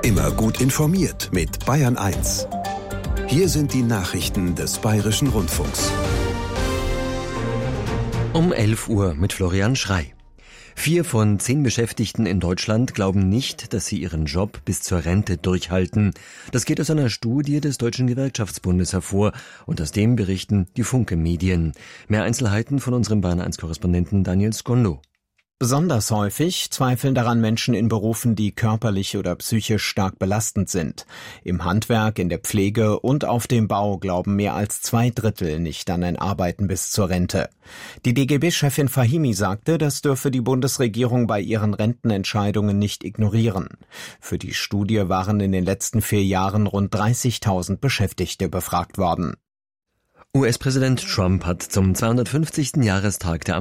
Immer gut informiert mit Bayern 1. Hier sind die Nachrichten des Bayerischen Rundfunks. Um 11 Uhr mit Florian Schrey. 4 von 10 Beschäftigten in Deutschland glauben nicht, dass sie ihren Job bis zur Rente durchhalten. Das geht aus einer Studie des Deutschen Gewerkschaftsbundes hervor und aus dem berichten die Funke-Medien. Mehr Einzelheiten von unserem Bayern 1-Korrespondenten Daniel Skondo. Besonders häufig zweifeln daran Menschen in Berufen, die körperlich oder psychisch stark belastend sind. Im Handwerk, in der Pflege und auf dem Bau glauben mehr als 2/3 nicht an ein Arbeiten bis zur Rente. Die DGB-Chefin Fahimi sagte, das dürfe die Bundesregierung bei ihren Rentenentscheidungen nicht ignorieren. Für die Studie waren in den letzten 4 Jahren rund 30.000 Beschäftigte befragt worden. US-Präsident Trump hat zum 250. Jahrestag der